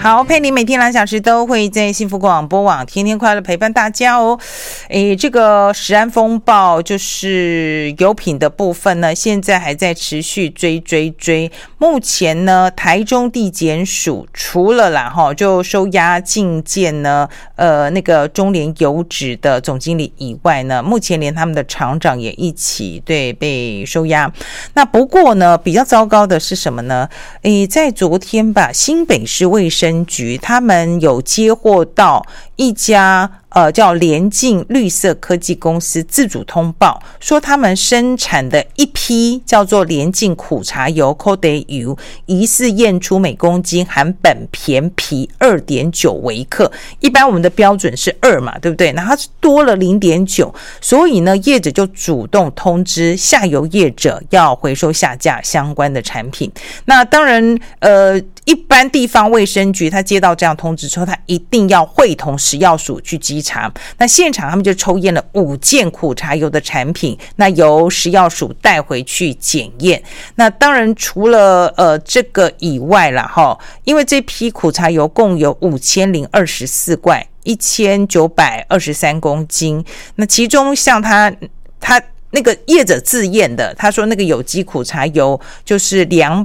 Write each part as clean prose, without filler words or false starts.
好，佩妮每天2小时都会在幸福广播网天天快乐陪伴大家哦。这个食安风暴就是油品的部分呢，现在还在持续追。目前呢，台中地检署除了啦就收押禁见呢，那个中联油脂的总经理以外呢，目前连他们的厂长也一起被收押。那不过呢，比较糟糕的是什么呢？在昨天吧，新北市卫生局他们有接获到一家叫联进绿色科技公司自主通报，说他们生产的一批叫做联进苦茶油 Code 油，疑似验出每公斤含苯醃醚 2.9 微克，一般我们的标准是2嘛，对不对？那它多了 0.9， 所以呢，业者就主动通知下游业者要回收下架相关的产品。那当然一般地方卫生局他接到这样通知之后，他一定要会同食药署去稽查。那现场他们就抽验了5件苦茶油的产品，那由食药署带回去检验。那当然除了这个以外啦因为这批苦茶油共有5024罐1923公斤，那其中像他那个业者自验的，他说那个有机苦茶油就是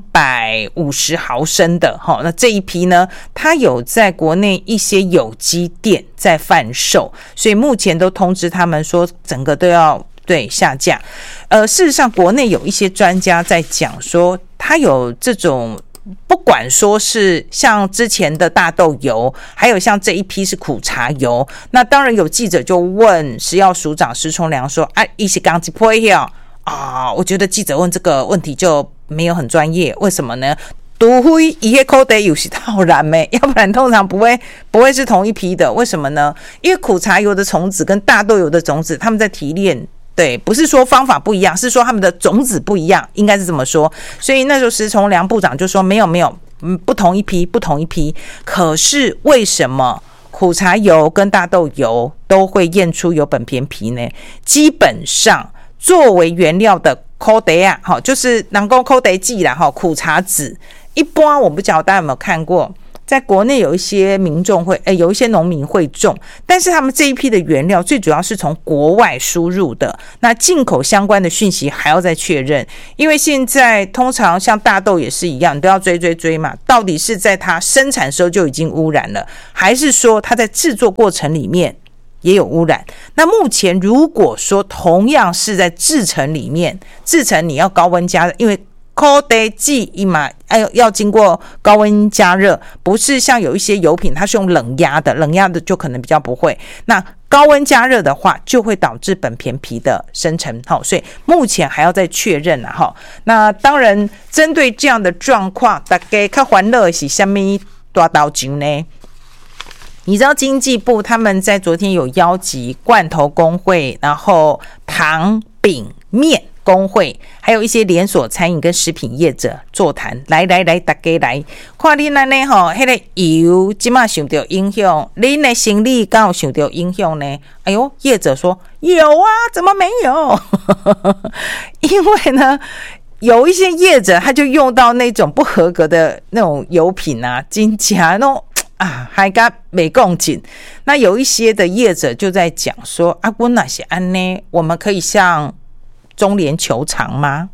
250毫升的那这一批呢，他有在国内一些有机店在贩售，所以目前都通知他们说整个都要下架。事实上国内有一些专家在讲说，他有这种不管说是像之前的大豆油，还有像这一批是苦茶油，那当然有记者就问食药署长施崇良说一起刚一批我觉得记者问这个问题就没有很专业，为什么呢？除非一些口袋有些套然没，要不然通常不会是同一批的。为什么呢？因为苦茶油的种子跟大豆油的种子他们在提炼，不是说方法不一样，是说他们的种子不一样，应该是这么说。所以那时候施崇良部长就说没有不同一批。可是为什么苦茶油跟大豆油都会验出有苯醃醚呢？基本上作为原料的苦茶就是人说苦茶籽啦苦茶籽，一般我不晓得大家有没有看过，在国内有一些民众会有一些农民会种，但是他们这一批的原料最主要是从国外输入的，那进口相关的讯息还要再确认。因为现在通常像大豆也是一样，你都要追嘛，到底是在它生产时候就已经污染了，还是说它在制作过程里面也有污染？那目前如果说同样是在制成里面，制成你要高温加热，因为苦茶籽要经过高温加热，不是像有一些油品它是用冷压的就可能比较不会。那高温加热的话就会导致苯醃醚的生成，所以目前还要再确认啦。那当然针对这样的状况，大家较欢乐的是什么大道酒呢？你知道经济部他们在昨天有邀集罐头工会，然后糖饼面工会，还有一些连锁餐饮跟食品业者座谈，来大家来看你那呢那个油现在受到影响，你的生意刚好受到影响呢？哎呦，业者说有啊，怎么没有？因为呢有一些业者他就用到那种不合格的那种油品真假那种还跟没共紧。那有一些的业者就在讲说我哪些安呢？我们可以向中联求偿吗？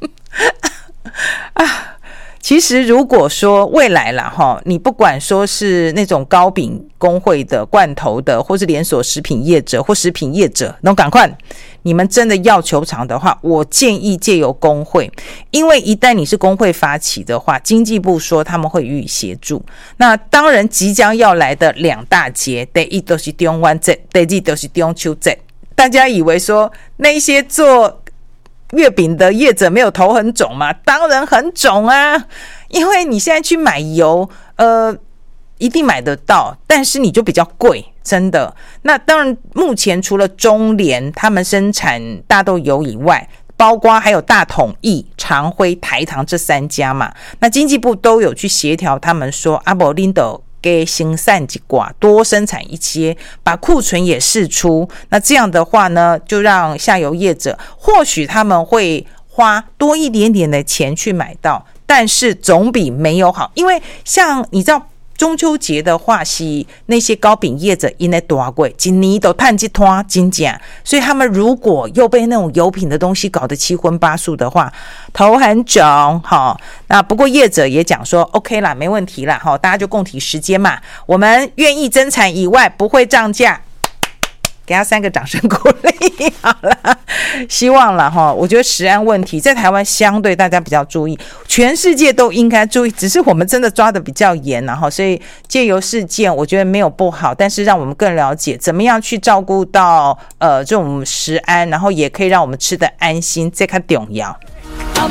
其实如果说未来啦你不管说是那种糕饼工会的罐头的，或是连锁食品业者或食品业者，那赶快你们真的要求偿的话，我建议借由工会，因为一旦你是工会发起的话，经济部说他们会予以协助。那当然即将要来的2大节，第一就是中元节，第二就是中秋节。大家以为说那些做月饼的业者没有头很肿吗？当然很肿啊，因为你现在去买油一定买得到，但是你就比较贵，真的。那当然目前除了中联他们生产大豆油以外，包括还有大统益、长辉、台糖这3家嘛，那经济部都有去协调，他们说不然就给生产一寡，多生产一些，把库存也释出。那这样的话呢，就让下游业者或许他们会花多一点点的钱去买到，但是总比没有好。因为像你知道中秋节的话是那些糕饼业者因为大贵，今年都赚一摊真假，所以他们如果又被那种油品的东西搞得七荤八素的话，头很肿哈。那不过业者也讲说 OK 啦，没问题啦哈，大家就共体时艰嘛，我们愿意增产以外不会涨价。给他3个掌声鼓励好了，希望了哈。我觉得食安问题在台湾相对大家比较注意，全世界都应该注意，只是我们真的抓得比较严然后，所以借由事件，我觉得没有不好，但是让我们更了解怎么样去照顾到这种食安，然后也可以让我们吃得安心，这个重要。